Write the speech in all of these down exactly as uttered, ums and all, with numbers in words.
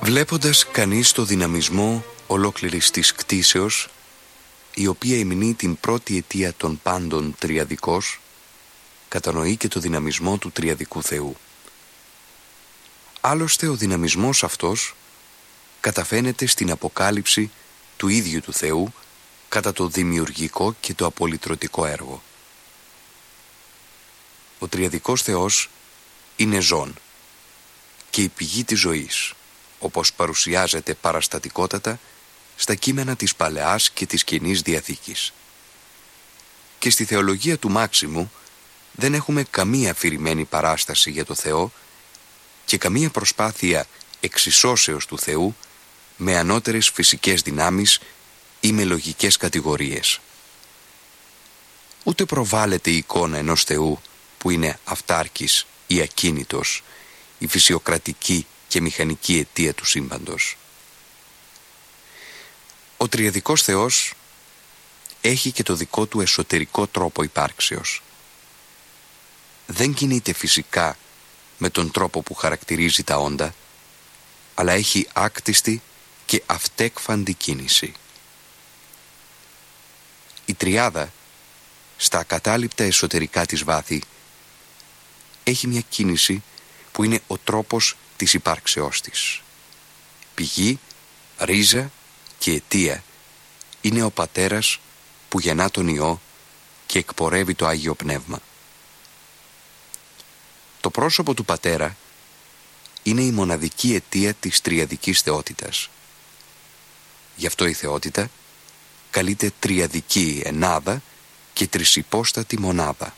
Βλέποντας κανείς το δυναμισμό ολόκληρης της κτήσεως, η οποία υμνεί την πρώτη αιτία των πάντων τριαδικός, κατανοεί και το δυναμισμό του τριαδικού Θεού. Άλλωστε ο δυναμισμός αυτός καταφαίνεται στην αποκάλυψη του ίδιου του Θεού κατά το δημιουργικό και το απολυτρωτικό έργο. Ο τριαδικός Θεός είναι ζών και η πηγή της ζωής, όπως παρουσιάζεται παραστατικότατα στα κείμενα της Παλαιάς και της Καινής Διαθήκης. Και στη θεολογία του Μάξιμου δεν έχουμε καμία αφηρημένη παράσταση για το Θεό και καμία προσπάθεια εξισώσεως του Θεού με ανώτερες φυσικές δυνάμεις ή με λογικές κατηγορίες. Ούτε προβάλλεται η εικόνα ενός Θεού που είναι αυτάρκης ή ακίνητος, η φυσιοκρατική και μηχανική αιτία του σύμπαντος. Ο τριαδικός Θεός έχει και το δικό του εσωτερικό τρόπο υπάρξεως. Δεν κινείται φυσικά με τον τρόπο που χαρακτηρίζει τα όντα, αλλά έχει άκτιστη και αυτέκφαντη κίνηση. Η τριάδα, στα ακατάληπτα εσωτερικά της βάθη, έχει μια κίνηση που είναι ο τρόπος της υπάρξεώς της. Πηγή, ρίζα και αιτία είναι ο Πατέρας που γεννά τον Υιό και εκπορεύει το Άγιο Πνεύμα. Το πρόσωπο του Πατέρα είναι η μοναδική αιτία της τριαδικής θεότητας. Γι' αυτό η θεότητα καλείται τριαδική ενάδα και τρισυπόστατη μονάδα.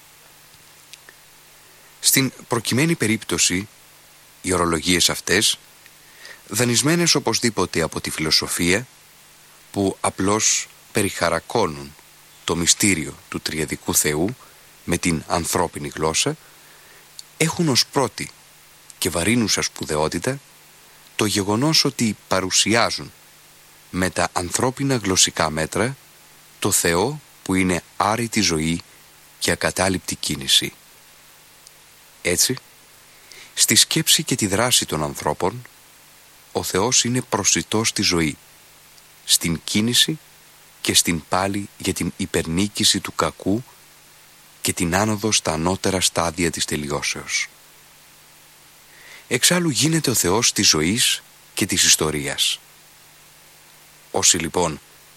Στην προκειμένη περίπτωση, οι ορολογίες αυτές, δανεισμένες οπωσδήποτε από τη φιλοσοφία, που απλώς περιχαρακώνουν το μυστήριο του τριαδικού Θεού με την ανθρώπινη γλώσσα, έχουν ως πρώτη και βαρύνουσα σπουδαιότητα το γεγονός ότι παρουσιάζουν με τα ανθρώπινα γλωσσικά μέτρα το Θεό που είναι άρρητη ζωή και ακατάληπτη κίνηση. Έτσι, στη σκέψη και τη δράση των ανθρώπων, ο Θεός είναι προσιτός στη ζωή, στην κίνηση και στην πάλη για την υπερνίκηση του κακού και την άνοδο στα ανώτερα στάδια της τελειώσεως. Εξάλλου γίνεται ο Θεός της ζωής και της ιστορίας. Όσοι λοιπόν